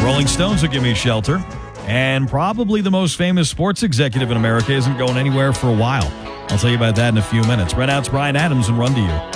Rolling Stones will give me shelter. And probably the most famous sports executive in America isn't going anywhere for a while. I'll tell you about that in a few minutes. Right now, it's Brian Adams and Run to You.